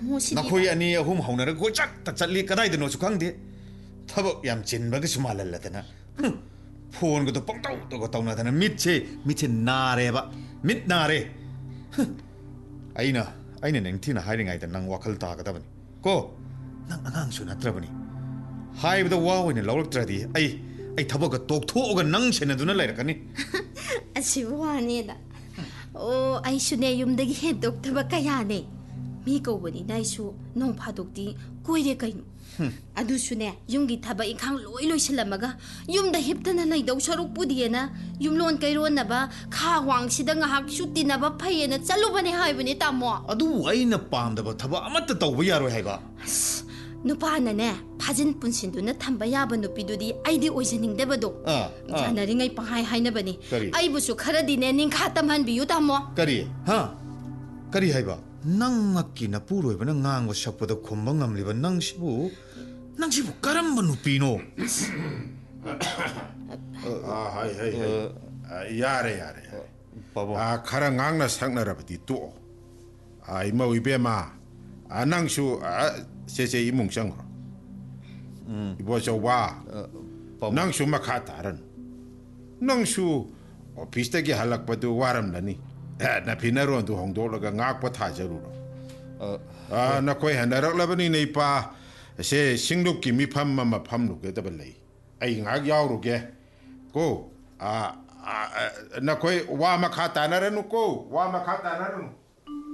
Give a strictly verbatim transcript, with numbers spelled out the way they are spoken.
ꯇꯥꯃꯣꯁꯤꯗꯤ ꯅꯈꯣꯏ ꯑꯅꯤ ꯑꯍꯨꯝ ꯍꯧꯅꯔꯒ ꯀꯣꯏꯆꯠꯇ ꯆꯠꯂꯤ ꯀꯗꯥꯏꯗꯅꯣꯁꯨ ꯈꯪꯗꯦ ꯊꯕꯛ ꯌꯥꯝ ꯆꯤꯟꯕꯒꯁꯨ ꯃꯥꯜꯍꯜꯂꯗꯅ ꯐꯣꯟꯒꯗꯣ ꯄꯪꯇꯧꯗꯒ ꯇꯧꯅꯗꯅ ꯃꯤꯠꯁꯦ ꯃꯤꯠꯁꯦ ꯅꯥꯔꯦꯕ ꯃꯤꯠ ꯅꯥꯔꯦ ꯑꯩꯅ ꯑꯩꯅ ꯅꯤꯡꯊꯤꯅ ꯍꯥꯏꯔꯤꯉꯩꯗ ꯅꯪ ꯋꯥꯈꯜ ꯇꯥꯒꯗꯕꯅꯤ ꯀꯣ ꯅꯪ ꯑꯉꯥꯡꯁꯨ ꯅꯠꯇ꯭ꯔꯕꯅꯤ 하이브다 와오이네 라우럭트라디 아이 아이 타버가 독토가 낭세나 두나 라이라카니 아시부 아니다 오 아이슈네 юм다기 해 독토가 까야네 미고보니 나이슈 농파독디 꼬이레 까이노 아두슈네 юм기 타바 이캉 로이로이 실라마가 юм다 힙타나 라이다우 서룩부디에나 юм론 까이로나바 카왕시다 ngahak 슈티나바 파이에나 짤로바네 하이브니 따모 아두 아이나 빰다바 타바 아마따 따오바 야로이 하이바 누파나네 파진 분신두나 탐바 야바 누피두디 아이디 오이자닝데바도 자나링아이 방하이 하이나바니 아이부수 카라디네 닝카 땀한비유 따모 까리 하 까리 하이바 낭막기나 뿌로이바나 ngang 삭보다 곰방 남리바 낭시부 낭시부 까람바 누피노 아 하이 하이 야래 야래 아 카라 ngang 삭나라바디 또 아 이마 위베마 아 낭슈 아 세세 이몽상으로 이보자 와 낭슈 마카타른 낭슈 비슷하게 할락바도 와람나니 나 비나로도 홍도라가 ngakpa 타저루로 아나 거의 하나락라바니 네파 세 싱룩기 미팜마마 팜룩게 더블레이 아이 ngak 야우루게 고아나 거의 와 마카타나라누 고 와 마카타나라누